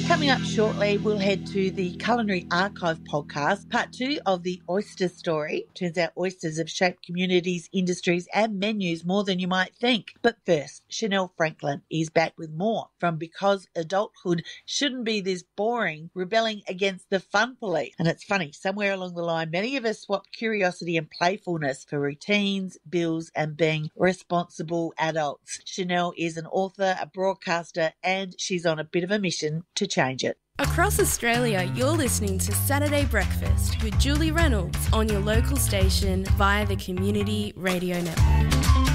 Coming up shortly, we'll head to the Culinary Archive podcast, part 2 of the oyster story. Turns out oysters have shaped communities, industries and menus more than you might think. But first, Chanel Franklin is back with more from Because Adulthood Shouldn't Be This Boring, rebelling against the fun police. And it's funny, somewhere along the line, many of us swapped curiosity and playfulness for routines, bills and being responsible adults. Chanel is an author, a broadcaster, and she's on a bit of a mission to change it. Across Australia, you're listening to Saturday Breakfast with Julie Reynolds on your local station via the Community Radio Network.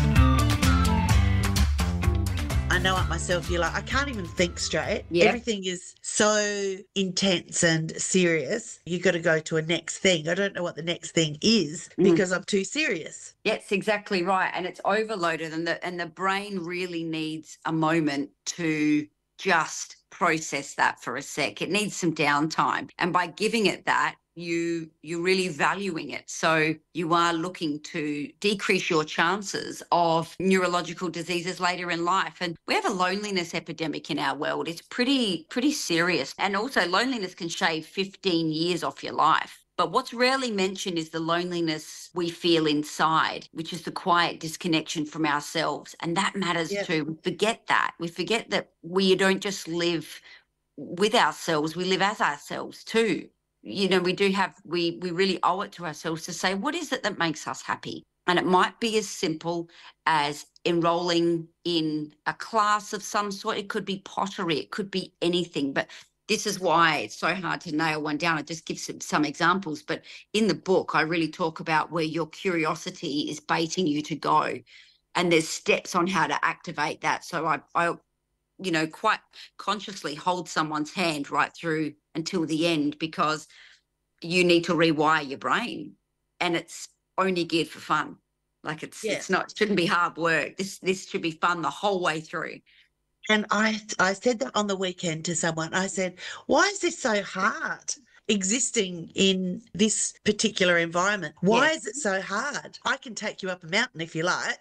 I know it myself, you're like, I can't even think straight. Yep. Everything is so intense and serious. You got to go to a next thing. I don't know what the next thing is because I'm too serious. Yes, exactly right. And it's overloaded and the brain really needs a moment to just process that for a sec. It needs some downtime. And by giving it that, you're really valuing it. So you are looking to decrease your chances of neurological diseases later in life. And we have a loneliness epidemic in our world. It's pretty serious. And also loneliness can shave 15 years off your life. But what's rarely mentioned is the loneliness we feel inside, which is the quiet disconnection from ourselves. And that matters too. We forget that. We forget that we don't just live with ourselves, we live as ourselves too. You know, we really owe it to ourselves to say, what is it that makes us happy? And it might be as simple as enrolling in a class of some sort. It could be pottery, it could be anything. But this is why it's so hard to nail one down. I just give some examples. But in the book, I really talk about where your curiosity is baiting you to go. And there's steps on how to activate that. So I quite consciously hold someone's hand right through until the end, because you need to rewire your brain. And it's only geared for fun. Like it shouldn't be hard work. This should be fun the whole way through. And I said that on the weekend to someone. I said, why is this so hard existing in this particular environment? Why is it so hard? I can take you up a mountain if you like,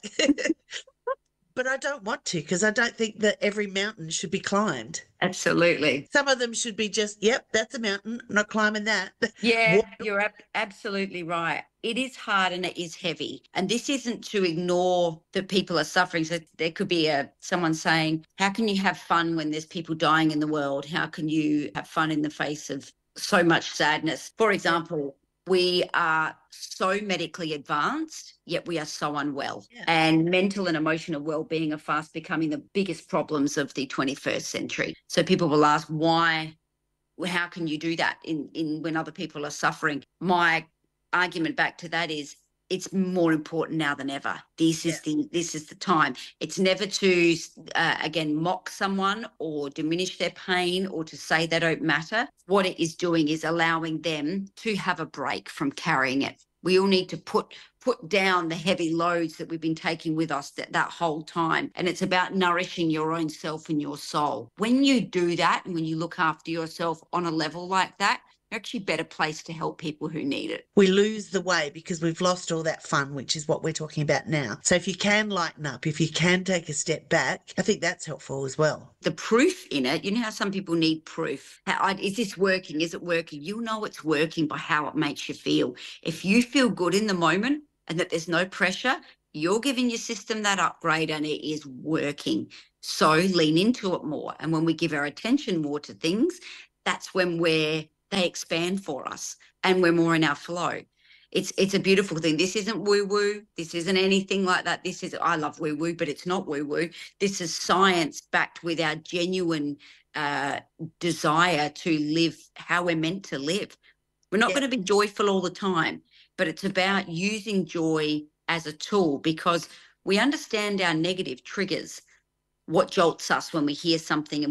but I don't want to, because I don't think that every mountain should be climbed. Absolutely. Some of them should be just, yep, that's a mountain, I'm not climbing that. Yeah, you're absolutely right. It is hard and it is heavy. And this isn't to ignore that people are suffering. So there could be someone saying, how can you have fun when there's people dying in the world? How can you have fun in the face of so much sadness? For example, we are so medically advanced, yet we are so unwell. Yeah. And mental and emotional well-being are fast becoming the biggest problems of the 21st century. So people will ask, why? How can you do that in when other people are suffering? My argument back to that is, it's more important now than ever. This is the time. It's never to again mock someone or diminish their pain or to say they don't matter. What it is doing is allowing them to have a break from carrying it. We all need to put down the heavy loads that we've been taking with us that whole time. And it's about nourishing your own self and your soul. When you do that and when you look after yourself on a level like that, you're actually better placed to help people who need it. We lose the way because we've lost all that fun, which is what we're talking about now. So if you can lighten up, if you can take a step back, I think that's helpful as well. The proof in it, you know how some people need proof. Is this working? Is it working? You'll know it's working by how it makes you feel. If you feel good in the moment and that there's no pressure, you're giving your system that upgrade and it is working. So lean into it more. And when we give our attention more to things, that's when they expand for us and we're more in our flow. It's a beautiful thing. This isn't woo-woo. This isn't anything like that. I love woo-woo, but it's not woo-woo. This is science backed with our genuine desire to live how we're meant to live. We're not going to be joyful all the time, but it's about using joy as a tool, because we understand our negative triggers, what jolts us when we hear something